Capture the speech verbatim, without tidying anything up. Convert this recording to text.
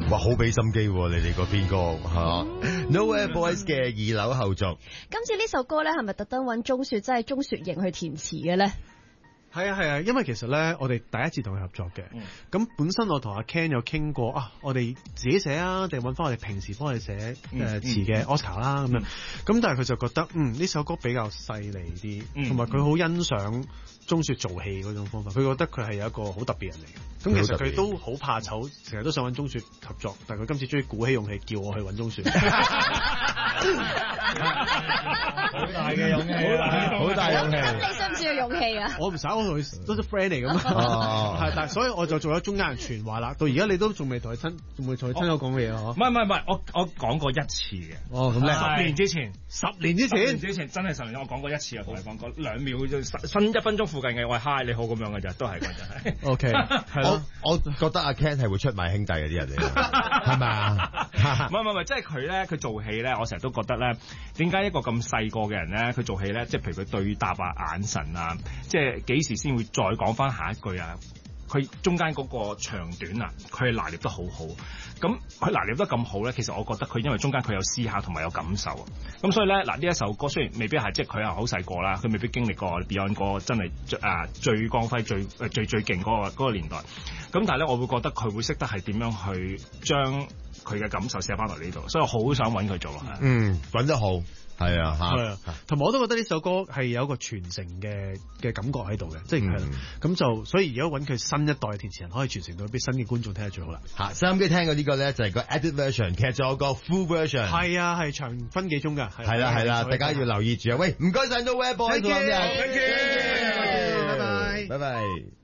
哇，好俾心機你哋嗰邊歌吓、嗯、Nowhere Boys 嘅二樓後續。 今次呢首歌咧係咪特登揾鍾雪，即係鍾雪瑩去填詞嘅咧？ 係啊係啊，因為其實咧，我哋第一次同佢合作嘅，咁、嗯、本身我同阿 Ken 有傾過啊，我哋自己寫啊，定揾翻我哋平時幫我哋寫誒詞嘅 Oscar 啦咁樣，咁但係佢就覺得嗯呢首歌比較細膩啲，同埋佢好欣賞鍾雪做戲嗰種方法，佢覺得佢係有一個好特別人嚟嘅。咁其實佢都好怕醜，成日都想揾鍾雪合作，但係佢今次終於鼓起勇氣叫我去揾鍾雪。 好大嘅勇氣，好大勇氣。 咁你需唔需要勇氣啊？ 我唔使，我同佢都係 friend 嚟㗎嘛。係，但係所以我就做咗中間人傳話啦。到而家你都仲未同佢親，仲未同佢親口講嘢啊？ 唔係唔係唔係，我我講過一次嘅。 哦，咁咧， 十年之前， 十年之前， 十年之前真係十年，我講過一次啊，同你講過兩秒就分一分鐘附近嘅，我係 hi 你好咁樣嘅咋，都係嗰陣。 O K，係咯。 我覺得阿 Ken 係會出賣兄弟嗰啲人嚟，係咪啊？ 唔係唔係，即係佢咧，佢做戲咧，我成日都覺得咧，點解一個咁細個嘅人咧，佢做戲咧，即係譬如佢對答啊、眼神啊，即係幾時先會再講翻下一句啊？佢中間嗰個長短啊，佢係拿捏得好好。咁佢拿捏得咁好咧，其實我覺得佢因為中間佢有思考同埋有感受啊。咁所以咧，嗱呢一首歌雖然未必係即係佢係好細個啦，佢未必經歷過 Beyond 個真係啊最光輝、最誒最最勁嗰個嗰個年代。咁但係咧，我會覺得佢會識得係點樣去將佢嘅感受寫翻落呢度，所以我好想揾佢做。 嗯，揾得好。係啊， 係啊，同埋我都覺得呢首歌係有一個傳承嘅嘅感覺喺度嘅，即係係啦，咁就所以而家揾佢新一代嘅填詞人可以傳承到俾新嘅觀眾聽係最好啦。 嚇，收音機聽過呢個咧就係個 edit version， 其實仲有個 full version。 係啊，係長分幾鐘㗎。 係啦係啦，大家要留意住啊！喂，唔該曬 Nowhere Boys， thank you，thank you，拜拜， 拜拜。